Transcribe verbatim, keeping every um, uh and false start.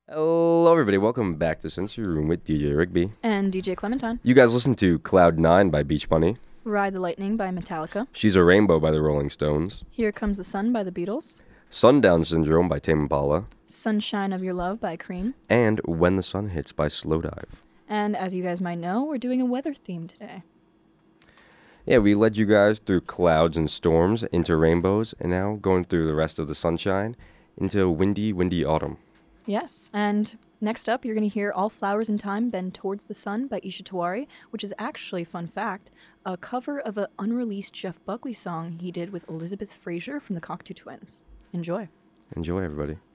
Hello, everybody. Welcome back to Sensory Room with D J Rigby. And D J Clementine. You guys listen to Cloud Nine by Beach Bunny. Ride the Lightning by Metallica. She's a Rainbow by the Rolling Stones. Here Comes the Sun by the Beatles. Sundown Syndrome by Tame Impala. Sunshine of Your Love by Cream. And When the Sun Hits by Slowdive. And as you guys might know, we're doing a weather theme today. Yeah, we led you guys through clouds and storms into rainbows, and now going through the rest of the sunshine into windy, windy autumn. Yes, and next up, you're going to hear All Flowers in Time Bend Towards the Sun by Isha Tiwari, which is actually, fun fact, a cover of an unreleased Jeff Buckley song he did with Elizabeth Fraser from the Cocteau Twins. Enjoy. Enjoy, everybody.